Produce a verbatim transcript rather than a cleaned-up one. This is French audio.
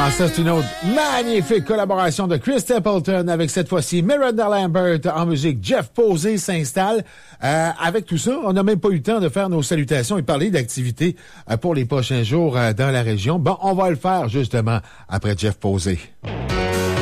Ah, ça, c'est une autre magnifique collaboration de Chris Stapleton avec cette fois-ci Miranda Lambert en musique. Jeff Posey s'installe. Euh, avec tout ça, on n'a même pas eu le temps de faire nos salutations et parler d'activités euh, pour les prochains jours euh, dans la région. Bon, on va le faire justement après Jeff Posey.